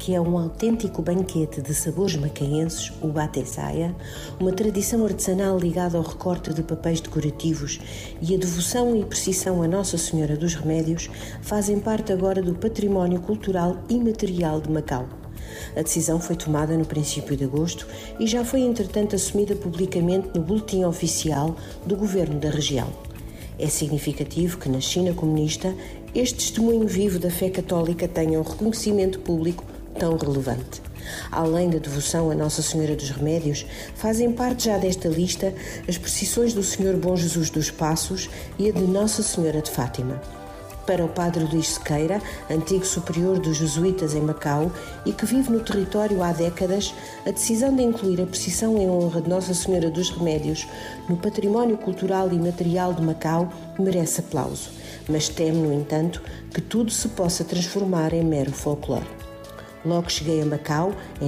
que é um autêntico banquete de sabores macaenses, o bate-saia, uma tradição artesanal ligada ao recorte de papéis decorativos e a devoção e precisão a Nossa Senhora dos Remédios fazem parte agora do património cultural imaterial de Macau. A decisão foi tomada no princípio de agosto e já foi, entretanto, assumida publicamente no boletim oficial do governo da região. É significativo que, na China comunista, este testemunho vivo da fé católica tenha um reconhecimento público tão relevante. Além da devoção a Nossa Senhora dos Remédios, fazem parte já desta lista as procissões do Senhor Bom Jesus dos Passos e a de Nossa Senhora de Fátima. Para o padre Luís Sequeira, antigo superior dos jesuítas em Macau e que vive no território há décadas, a decisão de incluir a procissão em honra de Nossa Senhora dos Remédios no património cultural e material de Macau merece aplauso, mas teme, no entanto, que tudo se possa transformar em mero folclore. Logo cheguei a Macau, em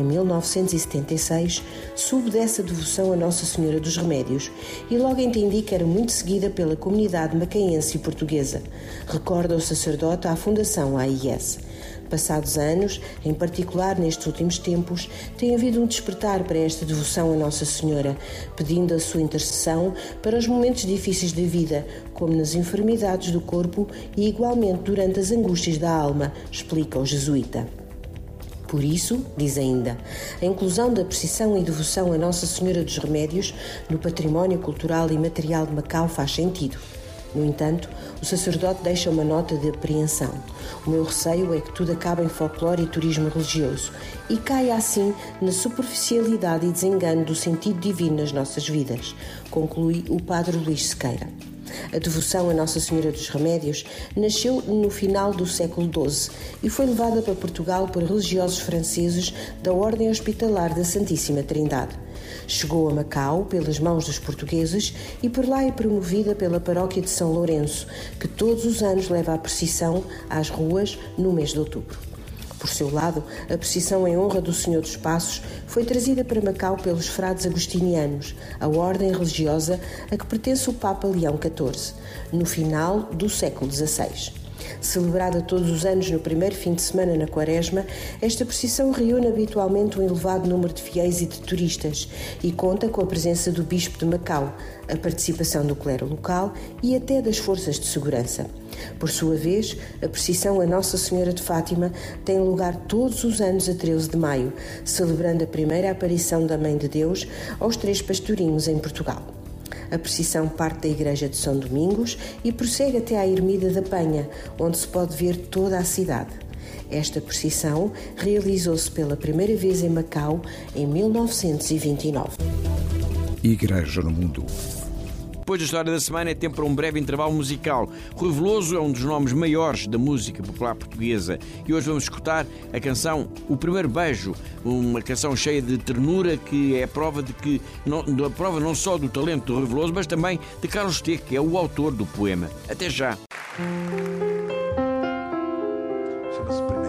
1976, soube dessa devoção a Nossa Senhora dos Remédios e logo entendi que era muito seguida pela comunidade macaense e portuguesa, recorda o sacerdote à Fundação AIS. Passados anos, em particular nestes últimos tempos, tem havido um despertar para esta devoção a Nossa Senhora, pedindo a sua intercessão para os momentos difíceis da vida, como nas enfermidades do corpo e igualmente durante as angústias da alma, explica o jesuíta. Por isso, diz ainda, a inclusão da procissão e devoção a Nossa Senhora dos Remédios no património cultural e material de Macau faz sentido. No entanto, o sacerdote deixa uma nota de apreensão. O meu receio é que tudo acabe em folclore e turismo religioso e caia assim na superficialidade e desengano do sentido divino nas nossas vidas, conclui o padre Luís Sequeira. A devoção a Nossa Senhora dos Remédios nasceu no final do século XII e foi levada para Portugal por religiosos franceses da Ordem Hospitalar da Santíssima Trindade. Chegou a Macau pelas mãos dos portugueses e por lá é promovida pela paróquia de São Lourenço, que todos os anos leva a procissão às ruas no mês de outubro. Por seu lado, a procissão em honra do Senhor dos Passos foi trazida para Macau pelos frades agostinianos, a ordem religiosa a que pertence o Papa Leão XIV, no final do século XVI. Celebrada todos os anos no primeiro fim de semana na Quaresma, esta procissão reúne habitualmente um elevado número de fiéis e de turistas e conta com a presença do Bispo de Macau, a participação do clero local e até das forças de segurança. Por sua vez, a procissão a Nossa Senhora de Fátima tem lugar todos os anos a 13 de maio, celebrando a primeira aparição da Mãe de Deus aos 3 pastorinhos em Portugal. A procissão parte da Igreja de São Domingos e prossegue até à Ermida da Penha, onde se pode ver toda a cidade. Esta procissão realizou-se pela primeira vez em Macau em 1929. Igreja no Mundo. Depois da história da semana é tempo para um breve intervalo musical. Rui Veloso é um dos nomes maiores da música popular portuguesa e hoje vamos escutar a canção O Primeiro Beijo, uma canção cheia de ternura que é a prova não só do talento do Rui Veloso, mas também de Carlos T, que é o autor do poema. Até já!